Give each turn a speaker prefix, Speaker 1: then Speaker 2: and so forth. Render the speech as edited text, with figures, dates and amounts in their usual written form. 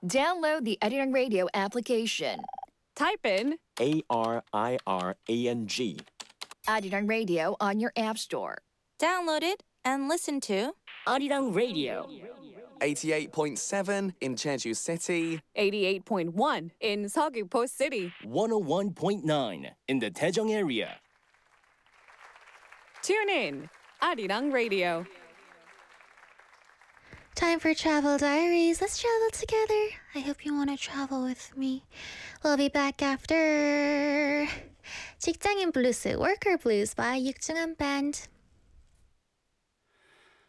Speaker 1: Download the Arirang Radio application.
Speaker 2: Type in
Speaker 3: ARIRANG.
Speaker 1: Arirang Radio on your app store.
Speaker 4: Download it and listen to
Speaker 5: Arirang Radio.
Speaker 6: 88.7 in Jeju City.
Speaker 2: 88.1 in Seogwipo City.
Speaker 5: 101.9 in the Daejeong area.
Speaker 2: Tune in, Arirang Radio.
Speaker 7: Time for Travel Diaries. Let's travel together. I hope you want to travel with me. We'll be back after 직장인 블루스, Worker Blues by 육중한 Band.